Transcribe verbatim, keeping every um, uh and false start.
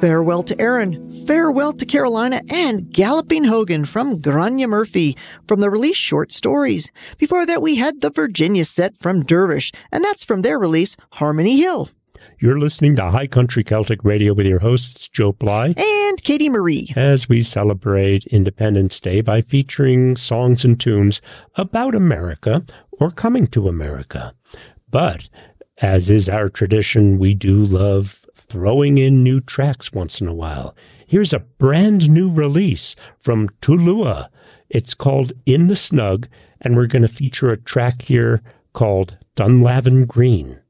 Farewell to Aaron, Farewell to Carolina, and Galloping Hogan from Grania Murphy from the release Short Stories. Before that, we had the Virginia set from Dervish, and that's from their release Harmony Hill. You're listening to High Country Celtic Radio with your hosts, Joe Bly and Katie Marie, as we celebrate Independence Day by featuring songs and tunes about America or coming to America. But, as is our tradition, we do love throwing in new tracks once in a while. Here's a brand new release from Tulua. It's called In the Snug, and we're going to feature a track here called Dunlavin Green.